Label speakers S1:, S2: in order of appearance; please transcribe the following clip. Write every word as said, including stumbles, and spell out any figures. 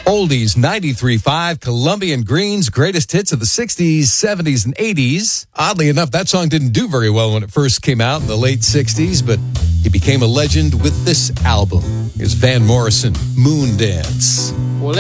S1: Oldies ninety-three point five, Colombian Green's greatest hits of the sixties, seventies, and eighties. Oddly enough, that song didn't do very well when it first came out in the late sixties, but he became a legend with this album. Here's Van Morrison, Moon Dance.
S2: Well,